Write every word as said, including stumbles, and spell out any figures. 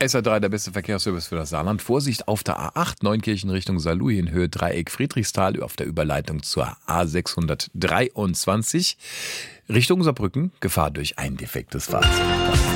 S R drei, der beste Verkehrsservice für das Saarland. Vorsicht auf der A acht, Neunkirchen Richtung Saarlouis in Höhe Dreieck Friedrichsthal auf der Überleitung zur A sechshundertdreiundzwanzig. Richtung Saarbrücken, Gefahr durch ein defektes Fahrzeug.